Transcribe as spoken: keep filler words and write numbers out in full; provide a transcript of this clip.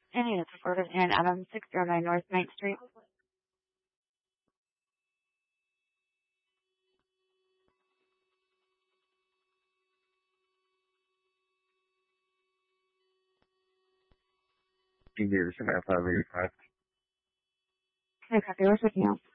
Any that's reported in Adams, six oh nine North Ninth Street. Peterson at five eighty-five. Okay, copy. What's with you?